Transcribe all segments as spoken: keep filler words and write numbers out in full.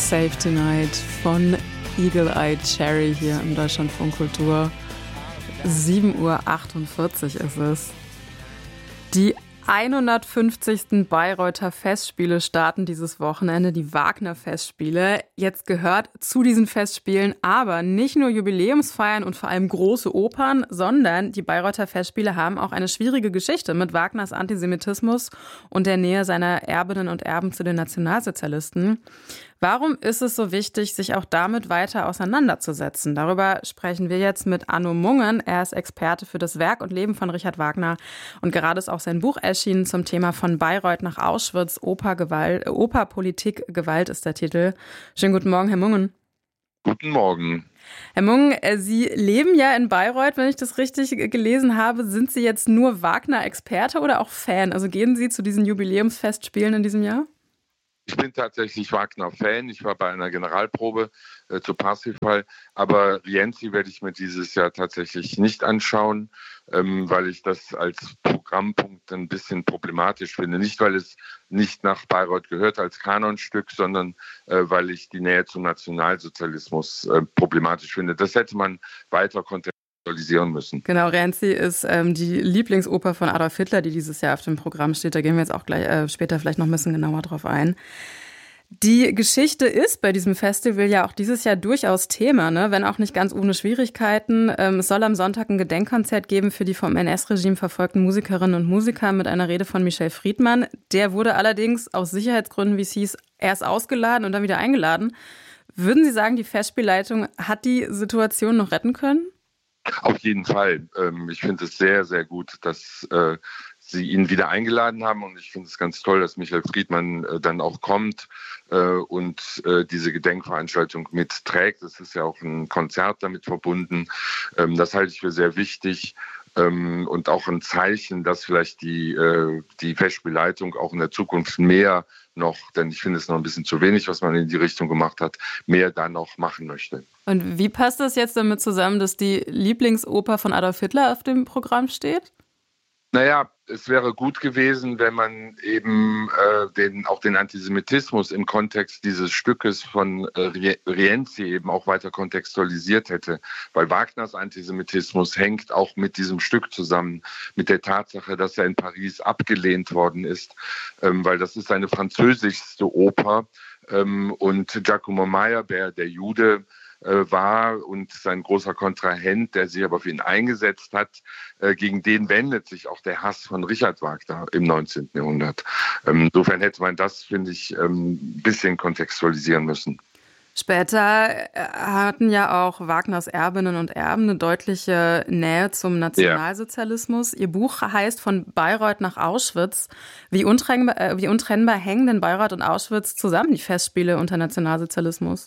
Save Tonight von Eagle Eye Cherry hier im Deutschlandfunk Kultur. sieben Uhr achtundvierzig ist es. Die hundertfünfzigsten Bayreuther Festspiele starten dieses Wochenende, die Wagner-Festspiele. Jetzt gehört zu diesen Festspielen aber nicht nur Jubiläumsfeiern und vor allem große Opern, sondern die Bayreuther Festspiele haben auch eine schwierige Geschichte mit Wagners Antisemitismus und der Nähe seiner Erbinnen und Erben zu den Nationalsozialisten. Warum ist es so wichtig, sich auch damit weiter auseinanderzusetzen? Darüber sprechen wir jetzt mit Arno Mungen. Er ist Experte für das Werk und Leben von Richard Wagner und gerade ist auch sein Buch erschienen zum Thema Von Bayreuth nach Auschwitz. Oper, Gewalt, Oper, Politik, Gewalt ist der Titel. Schönen guten Morgen, Herr Mungen. Guten Morgen. Herr Mungen, Sie leben ja in Bayreuth, wenn ich das richtig gelesen habe. Sind Sie jetzt nur Wagner-Experte oder auch Fan? Also gehen Sie zu diesen Jubiläumsfestspielen in diesem Jahr? Ich bin tatsächlich Wagner-Fan. Ich war bei einer Generalprobe äh, zu Parsifal. Aber Rienzi werde ich mir dieses Jahr tatsächlich nicht anschauen, ähm, weil ich das als Programmpunkt ein bisschen problematisch finde. Nicht, weil es nicht nach Bayreuth gehört als Kanonstück, sondern äh, weil ich die Nähe zum Nationalsozialismus äh, problematisch finde. Das hätte man weiter kontextualisieren müssen. Genau, Rienzi ist ähm, die Lieblingsoper von Adolf Hitler, die dieses Jahr auf dem Programm steht. Da gehen wir jetzt auch gleich äh, später vielleicht noch ein bisschen genauer drauf ein. Die Geschichte ist bei diesem Festival ja auch dieses Jahr durchaus Thema, ne? Wenn auch nicht ganz ohne Schwierigkeiten. Ähm, es soll am Sonntag ein Gedenkkonzert geben für die vom N S-Regime verfolgten Musikerinnen und Musiker mit einer Rede von Michel Friedmann. Der wurde allerdings aus Sicherheitsgründen, wie es hieß, erst ausgeladen und dann wieder eingeladen. Würden Sie sagen, die Festspielleitung hat die Situation noch retten können? Auf jeden Fall. Ich finde es sehr, sehr gut, dass Sie ihn wieder eingeladen haben. Und ich finde es ganz toll, dass Michael Friedmann dann auch kommt und diese Gedenkveranstaltung mitträgt. Es ist ja auch ein Konzert damit verbunden. Das halte ich für sehr wichtig. Und auch ein Zeichen, dass vielleicht die, die Festspielleitung auch in der Zukunft mehr noch, denn ich finde es noch ein bisschen zu wenig, was man in die Richtung gemacht hat, mehr da noch machen möchte. Und wie passt das jetzt damit zusammen, dass die Lieblingsoper von Adolf Hitler auf dem Programm steht? Naja, es wäre gut gewesen, wenn man eben äh, den, auch den Antisemitismus im Kontext dieses Stückes von äh, Rienzi eben auch weiter kontextualisiert hätte. Weil Wagners Antisemitismus hängt auch mit diesem Stück zusammen, mit der Tatsache, dass er in Paris abgelehnt worden ist, ähm, weil das ist seine französischste Oper. Ähm, und Giacomo Meyerbeer, der Jude, war und sein großer Kontrahent, der sich aber für ihn eingesetzt hat, gegen den wendet sich auch der Hass von Richard Wagner im neunzehnten Jahrhundert. Insofern hätte man das, finde ich, ein bisschen kontextualisieren müssen. Später hatten ja auch Wagners Erbinnen und Erben eine deutliche Nähe zum Nationalsozialismus. Ja. Ihr Buch heißt Von Bayreuth nach Auschwitz. Wie untrennbar, wie untrennbar hängen denn Bayreuth und Auschwitz zusammen, die Festspiele unter Nationalsozialismus?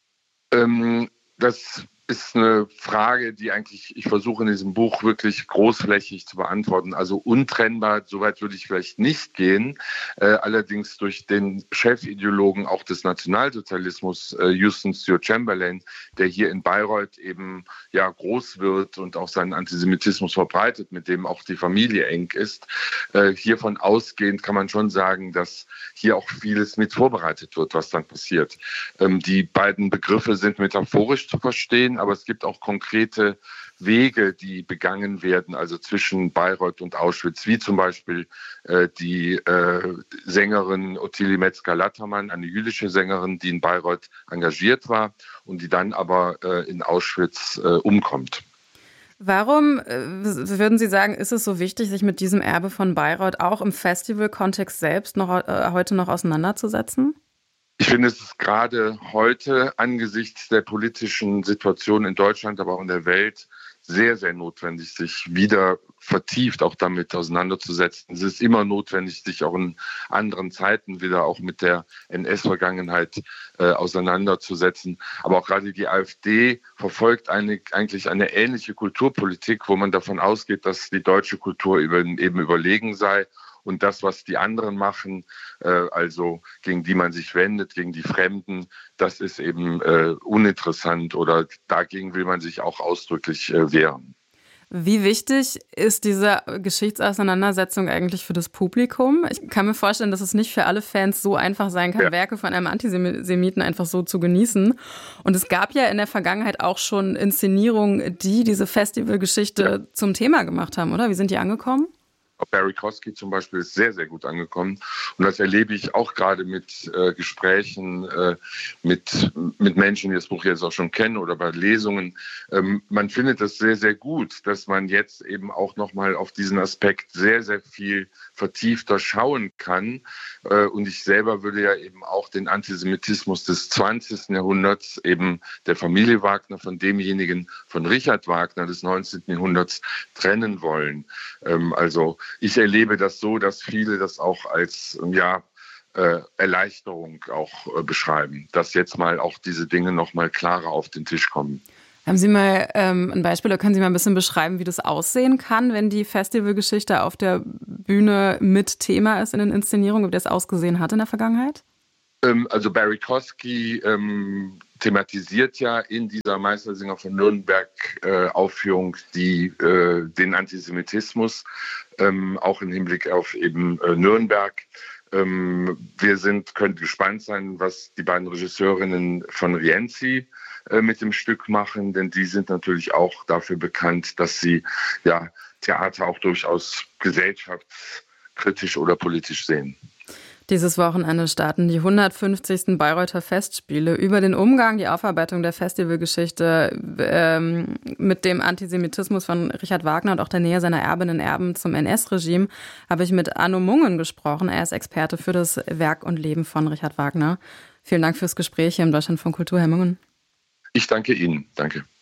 Ähm, das ist eine Frage, die eigentlich, ich versuche in diesem Buch wirklich großflächig zu beantworten. Also untrennbar, soweit würde ich vielleicht nicht gehen. Äh, allerdings durch den Chefideologen auch des Nationalsozialismus, äh, Houston Stewart Chamberlain, der hier in Bayreuth eben ja groß wird und auch seinen Antisemitismus verbreitet, mit dem auch die Familie eng ist. Äh, hiervon ausgehend kann man schon sagen, dass hier auch vieles mit vorbereitet wird, was dann passiert. Ähm, die beiden Begriffe sind metaphorisch zu verstehen, aber es gibt auch konkrete Wege, die begangen werden, also zwischen Bayreuth und Auschwitz, wie zum Beispiel äh, die äh, Sängerin Ottilie Metzger-Lattermann, eine jüdische Sängerin, die in Bayreuth engagiert war und die dann aber äh, in Auschwitz äh, umkommt. Warum, äh, würden Sie sagen, ist es so wichtig, sich mit diesem Erbe von Bayreuth auch im Festivalkontext selbst noch äh, heute noch auseinanderzusetzen? Ich finde, es ist gerade heute angesichts der politischen Situation in Deutschland, aber auch in der Welt sehr, sehr notwendig, sich wieder vertieft auch damit auseinanderzusetzen. Es ist immer notwendig, sich auch in anderen Zeiten wieder auch mit der N S-Vergangenheit äh, auseinanderzusetzen. Aber auch gerade die AfD verfolgt eine, eigentlich eine ähnliche Kulturpolitik, wo man davon ausgeht, dass die deutsche Kultur eben, eben überlegen sei. Und das, was die anderen machen, äh, also gegen die man sich wendet, gegen die Fremden, das ist eben äh, uninteressant oder dagegen will man sich auch ausdrücklich äh, wehren. Wie wichtig ist diese Geschichtsauseinandersetzung eigentlich für das Publikum? Ich kann mir vorstellen, dass es nicht für alle Fans so einfach sein kann, ja. Werke von einem Antisemiten einfach so zu genießen. Und es gab ja in der Vergangenheit auch schon Inszenierungen, die diese Festivalgeschichte ja. zum Thema gemacht haben, oder? Wie sind die angekommen? Barry Kosky zum Beispiel ist sehr, sehr gut angekommen. Und das erlebe ich auch gerade mit äh, Gesprächen äh, mit, mit Menschen, die das Buch jetzt auch schon kennen oder bei Lesungen. Ähm, man findet das sehr, sehr gut, dass man jetzt eben auch nochmal auf diesen Aspekt sehr, sehr viel vertiefter schauen kann. Äh, und ich selber würde ja eben auch den Antisemitismus des zwanzigsten Jahrhunderts, eben der Familie Wagner von demjenigen von Richard Wagner des neunzehnten Jahrhunderts trennen wollen. Ähm, also ich erlebe das so, dass viele das auch als ja, äh, Erleichterung auch äh, beschreiben, dass jetzt mal auch diese Dinge noch mal klarer auf den Tisch kommen. Haben Sie mal ähm, ein Beispiel, oder können Sie mal ein bisschen beschreiben, wie das aussehen kann, wenn die Festivalgeschichte auf der Bühne mit Thema ist in den Inszenierungen, wie das ausgesehen hat in der Vergangenheit? Ähm, also Barry Kosky ähm, thematisiert ja in dieser Meistersinger von Nürnberg äh, Aufführung die, äh, den Antisemitismus, ähm, auch im Hinblick auf eben äh, Nürnberg. Ähm, wir sind, können gespannt sein, was die beiden Regisseurinnen von Rienzi äh, mit dem Stück machen, denn die sind natürlich auch dafür bekannt, dass sie ja Theater auch durchaus gesellschaftskritisch oder politisch sehen. Dieses Wochenende starten die hundertfünfzigsten Bayreuther Festspiele über den Umgang, die Aufarbeitung der Festivalgeschichte ähm, mit dem Antisemitismus von Richard Wagner und auch der Nähe seiner Erbinnen und Erben zum N S-Regime, habe ich mit Arno Mungen gesprochen. Er ist Experte für das Werk und Leben von Richard Wagner. Vielen Dank fürs Gespräch hier im Deutschlandfunk Kultur, Herr Mungen. Ich danke Ihnen. Danke.